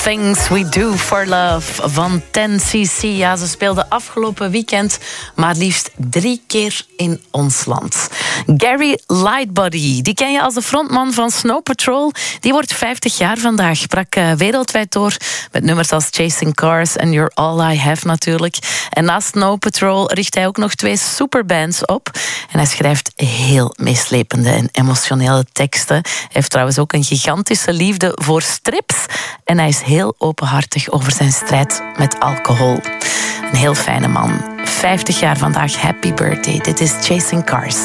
Things We Do For Love van 10cc. Ja, ze speelden afgelopen weekend maar liefst 3 keer in ons land. Gary Lightbody, die ken je als de frontman van Snow Patrol. Die wordt 50 jaar vandaag. Brak wereldwijd door met nummers als Chasing Cars en You're All I Have natuurlijk. En naast Snow Patrol richt hij ook nog 2 superbands op. En hij schrijft heel meeslepende en emotionele teksten. Hij heeft trouwens ook een gigantische liefde voor strips. En hij is heel openhartig over zijn strijd met alcohol. Een heel fijne man. 50 jaar vandaag. Happy birthday. Dit is Chasing Cars.